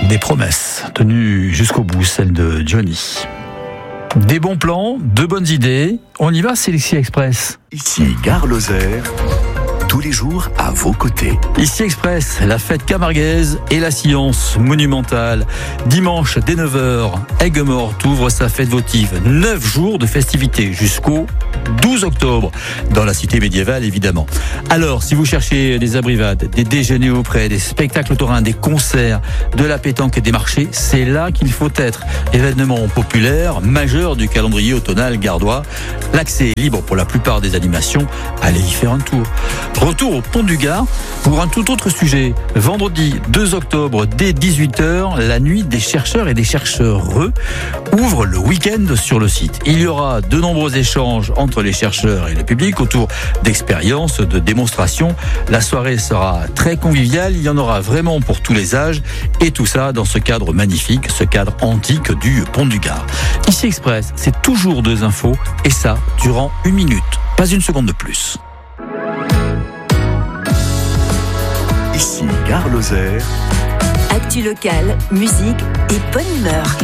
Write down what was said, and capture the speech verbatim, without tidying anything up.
des promesses tenues jusqu'au bout, celle de Johnny. Des bons plans, de bonnes idées, on y va, c'est l'I C Express. Ici Gare Lozère, tous les jours à vos côtés. I C Express, la fête camarguaise et la science monumentale. Dimanche dès neuf heures, Aigues-Mortes ouvre sa fête votive. neuf jours de festivités jusqu'au douze octobre, dans la cité médiévale évidemment. Alors, si vous cherchez des abrivades, des déjeuners auprès, des spectacles taurins, des concerts, de la pétanque et des marchés, c'est là qu'il faut être. Événement populaire, majeur du calendrier automnal gardois. L'accès est libre pour la plupart des animations. Allez y faire un tour. Retour au Pont du Gard pour un tout autre sujet. Vendredi deux octobre, dès dix-huit heures, la nuit des chercheurs et des chercheureux ouvre le week-end sur le site. Il y aura de nombreux échanges entre les chercheurs et le public autour d'expériences, de démonstrations. La soirée sera très conviviale, il y en aura vraiment pour tous les âges et tout ça dans ce cadre magnifique, ce cadre antique du Pont du Gard. I C Express, c'est toujours deux infos et ça durant une minute, pas une seconde de plus. Ici Gare Lozère. Actu locale, musique et bonne humeur.